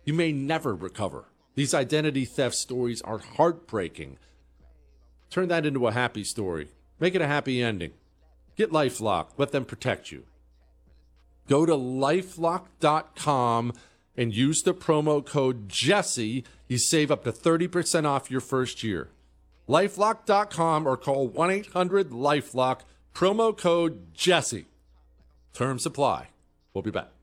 You may never recover. These identity theft stories are heartbreaking. Turn that into a happy story. Make it a happy ending. Get LifeLock. Let them protect you. Go to lifelock.com and use the promo code Jesse. You save up to 30% off your first year. lifelock.com or call 1-800-LifeLock. Promo code Jesse. Terms apply. We'll be back.